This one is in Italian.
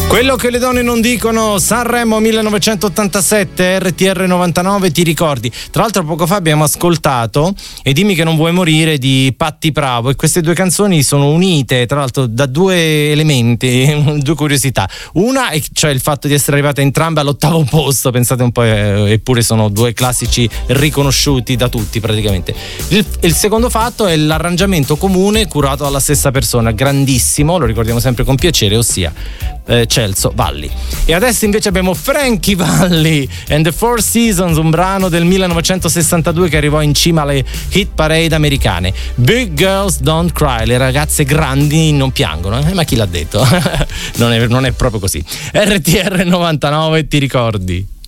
Quello che le donne non dicono, Sanremo 1987, RTR 99, ti ricordi? Tra l'altro poco fa abbiamo ascoltato E dimmi che non vuoi morire di Patti Bravo, e queste due canzoni sono unite tra l'altro da due elementi, due curiosità. Una è cioè il fatto di essere arrivate entrambe all'8° posto, pensate un po', eppure sono due classici riconosciuti da tutti praticamente. Il secondo fatto è l'arrangiamento comune curato dalla stessa persona, grandissimo, lo ricordiamo sempre con piacere, ossia Celso Valli. E adesso invece abbiamo Frankie Valli and the Four Seasons, un brano del 1962 che arrivò in cima alle hit parade americane. Big Girls Don't Cry, le ragazze grandi non piangono, ma chi l'ha detto? non è proprio così. RTR 99, ti ricordi?